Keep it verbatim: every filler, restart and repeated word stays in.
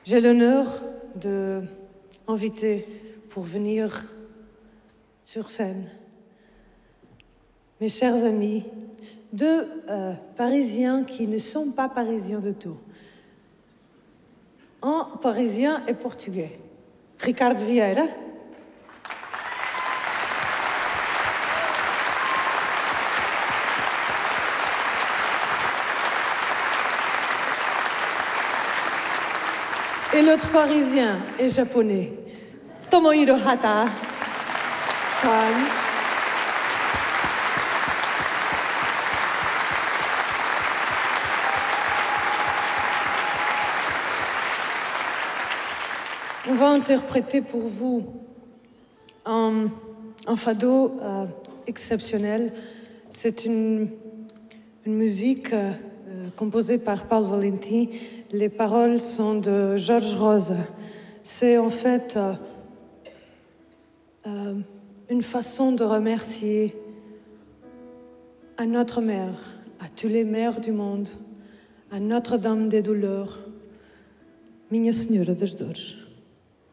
J'ai l'honneur d'inviter pour venir sur scène mes chers amis, deux euh, Parisiens qui ne sont pas Parisiens du tout. Un Parisien et Portugais. Ricardo Vieira. Et l'autre Parisien est japonais. Tomohiro Hata. San. On va interpréter pour vous un, un fado euh, exceptionnel. C'est une, une musique euh, composée par Paul Valenti. Les paroles sont de George Rosa. C'est en fait euh, euh, une façon de remercier à notre mère, à toutes les mères du monde, à Notre-Dame des Douleurs, Minha Senhora das Dores.